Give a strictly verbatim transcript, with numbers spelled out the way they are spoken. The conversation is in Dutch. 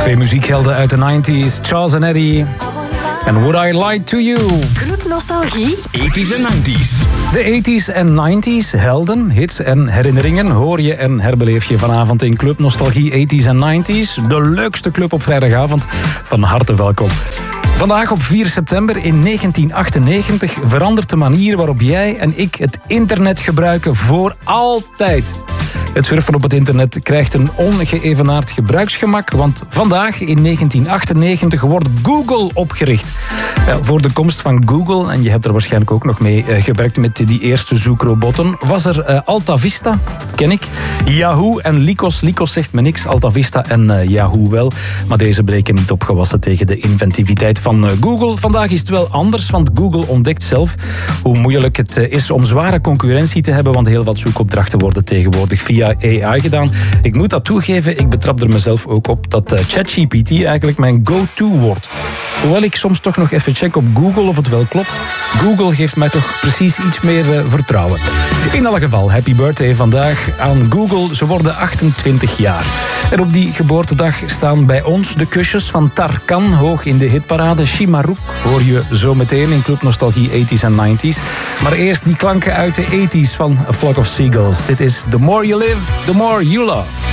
Twee muziekhelden uit de nineties, Charles en Eddie. En Would I Lie to You? Club Nostalgie. eighties en nineties. De eighties en nineties, helden, hits en herinneringen hoor je en herbeleef je vanavond in Club Nostalgie eighties en nineties. De leukste club op vrijdagavond. Van harte welkom. Vandaag op vier september in negentien achtennegentig verandert de manier waarop jij en ik het internet gebruiken voor altijd. Het surfen op het internet krijgt een ongeëvenaard gebruiksgemak, want vandaag in negentien achtennegentig wordt Google opgericht. Ja, voor de komst van Google, en je hebt er waarschijnlijk ook nog mee uh, gewerkt met die eerste zoekrobotten, was er uh, Alta Vista, dat ken ik, Yahoo en Lycos. Lycos zegt me niks, Alta Vista en uh, Yahoo wel, maar deze bleken niet opgewassen tegen de inventiviteit van uh, Google. Vandaag is het wel anders, want Google ontdekt zelf hoe moeilijk het uh, is om zware concurrentie te hebben, want heel wat zoekopdrachten worden tegenwoordig via A I gedaan. Ik moet dat toegeven, ik betrap er mezelf ook op dat uh, ChatGPT eigenlijk mijn go-to wordt. Hoewel ik soms toch nog even check op Google of het wel klopt. Google geeft mij toch precies iets meer uh, vertrouwen. In alle geval, happy birthday vandaag aan Google. Ze worden achtentwintig jaar. En op die geboortedag staan bij ons de kusjes van Tarkan hoog in de hitparade. Shimaruk hoor je zo meteen in Club Nostalgie eighties en nineties. Maar eerst die klanken uit de eighties van A Flock of Seagulls. Dit is The More You Live, The More You Love.